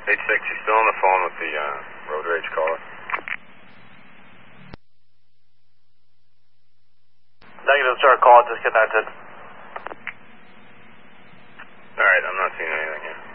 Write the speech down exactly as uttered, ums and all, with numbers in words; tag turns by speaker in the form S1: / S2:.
S1: eight six, you still on the phone with the uh, road rage caller?
S2: Negative, sir. Call disconnected.
S1: Alright, I'm not seeing anything here.